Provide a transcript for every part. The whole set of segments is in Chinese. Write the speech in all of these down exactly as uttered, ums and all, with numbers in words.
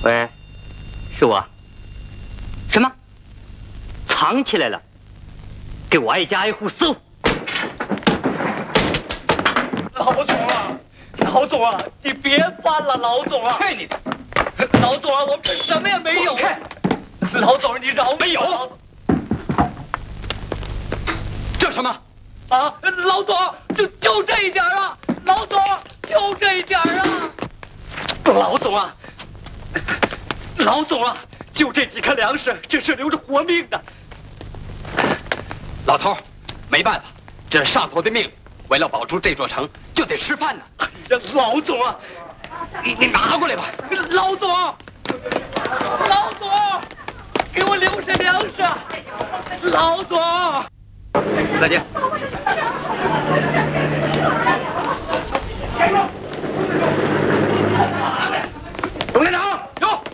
喂，是我。什么？藏起来了？给我挨家挨户搜。 老总啊，老总啊，你别翻了，老总啊！ 去你的！ 老总啊，我们什么也没有。老总，你饶没有。这什么？ 啊，老总，就就这一点啊！老总，就这一点啊！老总啊，老总啊，就这几颗粮食，这是留着活命的。 老头，没办法，这是上头的命令。为了保住这座城，就得吃饭呢。 哎呀，老总啊， 你你拿过来吧。 老总，老总，给我留下粮食。老总， 再见。董连长， 有。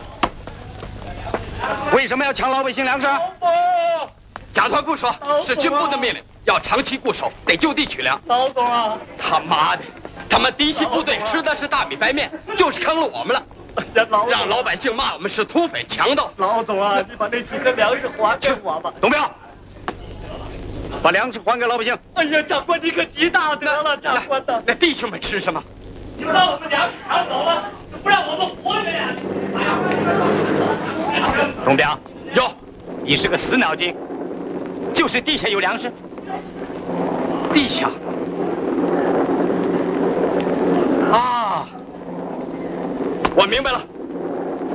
为什么要抢老百姓粮食？ 甲团不说，是军部的命令，要长期固守，得就地取粮。 老总啊， 他妈的，他们嫡系部队吃的是大米白面，就是坑了我们了。让老百姓骂我们是土匪强盗。 老总啊，你把那几颗粮食还给我吧。 董彪，把粮食还给老百姓。 哎呀，长官你可极大德了，长官的。 那弟兄们吃什么？ 你们把我们粮食抢走了，就不让我们活着呀！ 董彪， 有， 你是个死脑筋，就是地下有粮食。 地下啊，我明白了。